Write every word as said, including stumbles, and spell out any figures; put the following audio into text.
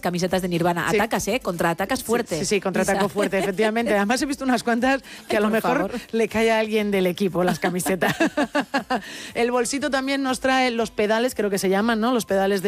camisetas de Nirvana. Sí. Atacas, ¿eh? Contraatacas fuerte. Sí, sí, sí, contraataco Isa. fuerte, efectivamente. Además he visto unas cuantas que Ay, a lo por mejor favor. le cae a alguien del equipo las camisetas. El bolsito también nos trae los pedales, creo que se llaman, ¿no? Los pedales de